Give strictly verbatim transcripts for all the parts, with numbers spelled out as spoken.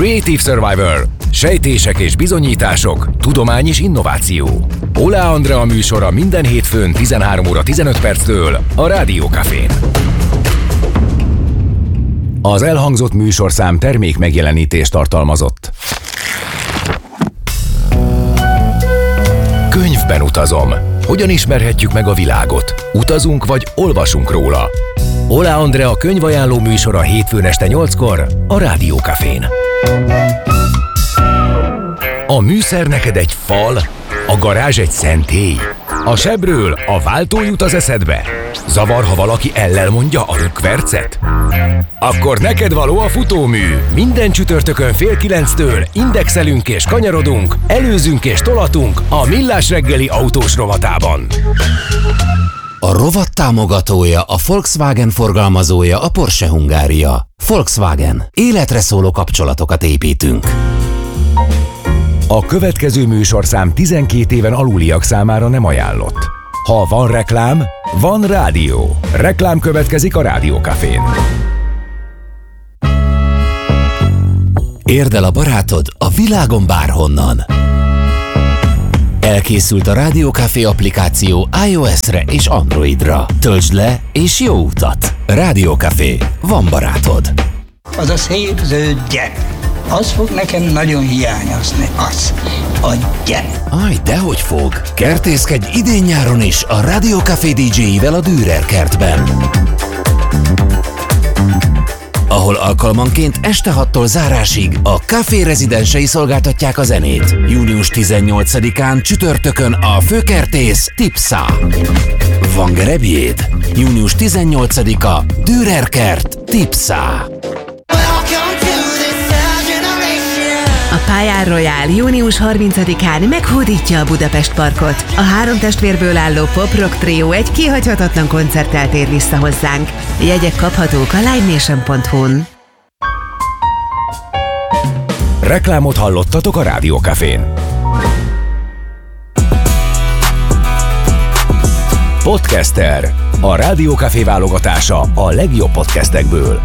Creative Survivor. Sejtések és bizonyítások, tudomány és innováció. Oláh Andrea műsora minden hétfőn tizenhárom óra tizenöt perctől a Rádió Cafén. Az elhangzott műsorszám termék megjelenítést tartalmazott. Könyvben utazom. Hogyan ismerhetjük meg a világot? Utazunk vagy olvasunk róla? Oláh Andrea könyvajánló műsora hétfőn este nyolckor a Rádió Cafén. A műszer neked egy fal, a garázs egy szentély. A sebről a váltó jut az eszedbe. Zavar, ha valaki ellel mondja a rökkvercet? Akkor neked való a futómű. Minden csütörtökön fél kilenctől indexelünk és kanyarodunk, előzünk és tolatunk a Millás reggeli autós rovatában. A rovat támogatója, a Volkswagen forgalmazója, a Porsche Hungária. Volkswagen. Életre szóló kapcsolatokat építünk. A következő műsorszám tizenkét éven aluliak számára nem ajánlott. Ha van reklám, van rádió. Reklám következik a Rádió Cafén. Érd el a barátod a világon bárhonnan. Elkészült a Rádió Café applikáció iOS-re és Androidra. Töltsd le és jó utat! Rádió Café. Van barátod. Az a szép zöld gyep. Az fog nekem nagyon hiányozni. Az. A gyep. Aj, dehogy fog. Kertészkedj idén-nyáron is a Rádió Café dé dzséivel a Dürer kertben, ahol alkalmanként este hattól zárásig a Café rezidensei szolgáltatják a zenét. június tizennyolcadikán csütörtökön a főkertész Tipsa. Van gerebjéd? június tizennyolcadika Dürer kert Tipsa. A Pályán Royal június harmincadikán meghódítja a Budapest Parkot. A három testvérből álló pop-rock trió egy kihagyhatatlan koncerttel tér vissza hozzánk. Jegyek kaphatók a live nation pont hu-n. Reklámot hallottatok a Rádió Cafén. Podcaster. A Rádió Café válogatása a legjobb podcastekből.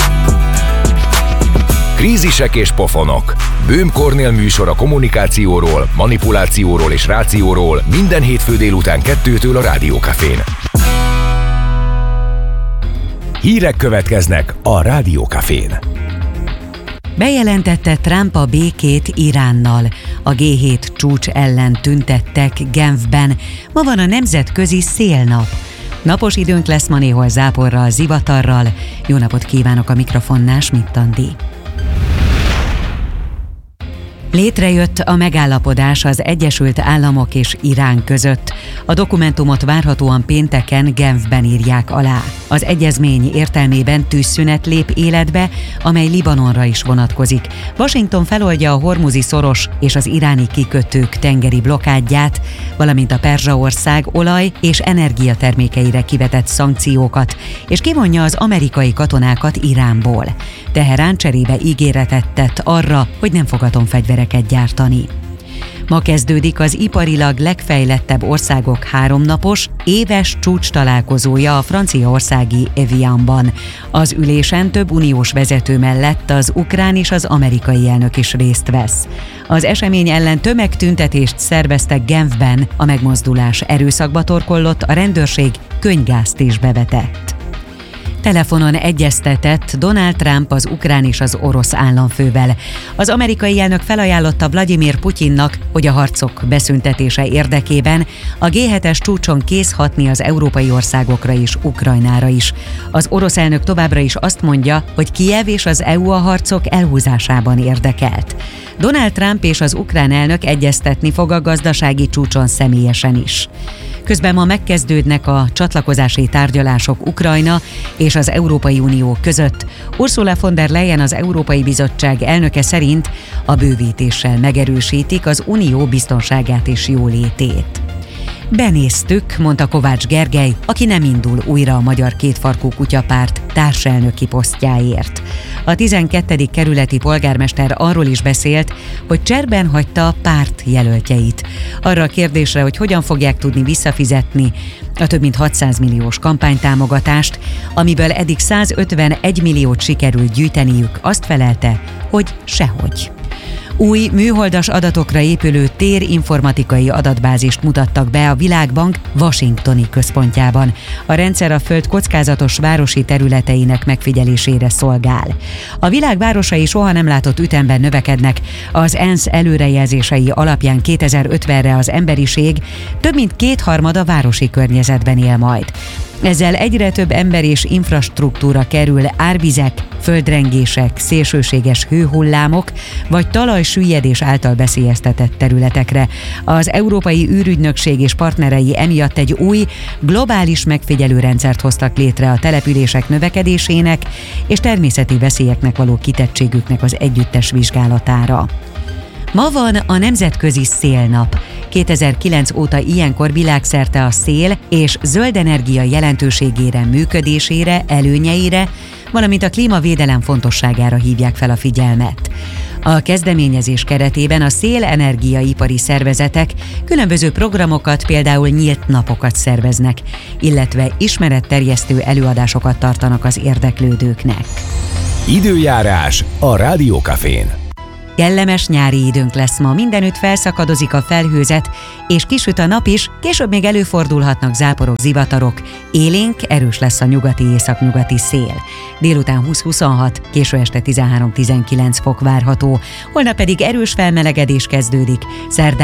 Krízisek és pofonok. Böhm Kornél műsor a kommunikációról, manipulációról és rációról minden hétfő délután kettőtől a Rádió Cafén. Hírek következnek a Rádió Cafén. Bejelentette Trump a békét Iránnal. A gé hét csúcs ellen tüntettek Genfben. Ma van a nemzetközi szélnap. Napos időnk lesz ma, néhol záporral, zivatarral. Jó napot kívánok, a mikrofonnál Schmidt Andi. Létrejött a megállapodás az Egyesült Államok és Irán között. A dokumentumot várhatóan pénteken Genfben írják alá. Az egyezmény értelmében tűzszünet lép életbe, amely Libanonra is vonatkozik. Washington feloldja a hormuzi szoros és az iráni kikötők tengeri blokádját, valamint a Perzsaország olaj- és energiatermékeire kivetett szankciókat, és kivonja az amerikai katonákat Iránból. Teherán cserébe ígéretet tett arra, hogy nem fog atomfegyvereket gyártani. Ma kezdődik az iparilag legfejlettebb országok háromnapos, éves csúcs találkozója a franciaországi Evianban. Az ülésen több uniós vezető mellett az ukrán és az amerikai elnök is részt vesz. Az esemény ellen tömegtüntetést szerveztek Genfben, a megmozdulás erőszakba torkollott, a rendőrség könnygázt is bevetett. Telefonon egyeztetett Donald Trump az ukrán és az orosz államfővel. Az amerikai elnök felajánlotta Vladimir Putyinnak, hogy a harcok beszüntetése érdekében a gé hetes csúcson kész hatni az európai országokra és Ukrajnára is. Az orosz elnök továbbra is azt mondja, hogy Kijev és az é u a harcok elhúzásában érdekelt. Donald Trump és az ukrán elnök egyeztetni fog a gazdasági csúcson személyesen is. Közben ma megkezdődnek a csatlakozási tárgyalások Ukrajna és az Európai Unió között. Ursula von der Leyen, az Európai Bizottság elnöke szerint a bővítéssel megerősítik az unió biztonságát és jólétét. Benéztük, mondta Kovács Gergely, aki nem indul újra a Magyar Kétfarkú Kutyapárt társelnöki posztjáért. A tizenkettedik kerületi polgármester arról is beszélt, hogy cserben hagyta a párt jelöltjeit. Arra a kérdésre, hogy hogyan fogják tudni visszafizetni a több mint hatszáz milliós kampánytámogatást, amiből eddig százötvenegy milliót sikerült gyűjteniük, azt felelte, hogy sehogy. Új műholdas adatokra épülő térinformatikai adatbázist mutattak be a Világbank washingtoni központjában. A rendszer a Föld kockázatos városi területeinek megfigyelésére szolgál. A világ városai soha nem látott ütemben növekednek. Az ENSZ előrejelzései alapján kétezer-ötvenre az emberiség több mint kétharmada városi környezetben él majd. Ezzel egyre több ember és infrastruktúra kerül árvizek, földrengések, szélsőséges hőhullámok vagy talajsüllyedés által veszélyeztetett területekre. Az Európai űrügynökség és partnerei emiatt egy új, globális megfigyelőrendszert hoztak létre a települések növekedésének és természeti veszélyeknek való kitettségüknek az együttes vizsgálatára. Ma van a Nemzetközi Szélnap. kétezer-kilenc óta ilyenkor világszerte a szél és zöld energia jelentőségére, működésére, előnyeire, valamint a klímavédelem fontosságára hívják fel a figyelmet. A kezdeményezés keretében a szélenergiaipari szervezetek különböző programokat, például nyílt napokat szerveznek, illetve ismeretterjesztő előadásokat tartanak az érdeklődőknek. Időjárás a Rádiókafén. Kellemes nyári időnk lesz ma, mindenütt felszakadozik a felhőzet, és kisüt a nap is, később még előfordulhatnak záporok, zivatarok, élénk, erős lesz a nyugati északnyugati szél. Délután húsz-huszonhat, késő este tizenhárom-tizenkilenc fok várható, holnap pedig erős felmelegedés kezdődik, szerdán